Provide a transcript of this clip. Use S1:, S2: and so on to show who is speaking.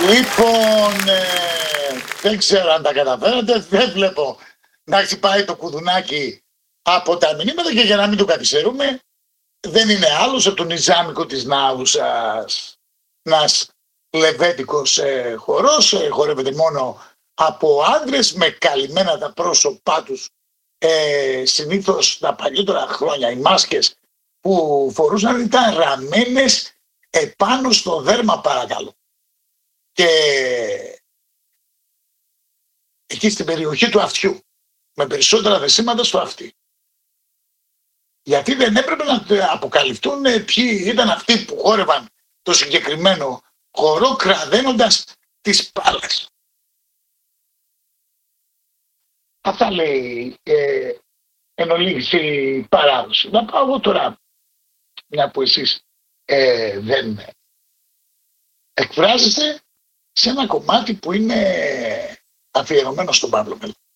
S1: Λοιπόν, δεν ξέρω αν τα καταφέρατε, δεν βλέπω να χτυπάει το κουδουνάκι από τα μηνύματα και για να μην το καθυστερούμε, δεν είναι άλλος από τον Ιζάμικο της Νάουσας, ένας λεβέντικος χορός, χορεύεται μόνο από άντρες με καλυμμένα τα πρόσωπά τους. Συνήθως τα παλιότερα χρόνια οι μάσκες που φορούσαν ήταν ραμμένες επάνω στο δέρμα, παρακαλώ. Και εκεί στην περιοχή του αυτιού, με περισσότερα δεσίματα στο αυτί. Γιατί δεν έπρεπε να αποκαλυφθούν ποιοι ήταν αυτοί που χόρευαν το συγκεκριμένο χορό κραδένοντας τις πάλες. Αυτά λέει εν ολίγης η παράδοση. Να πάω εγώ τώρα, μια που εσείς δεν εκφράζεστε, σε ένα κομμάτι που είναι αφιερωμένο στον Παύλο Μελέτη.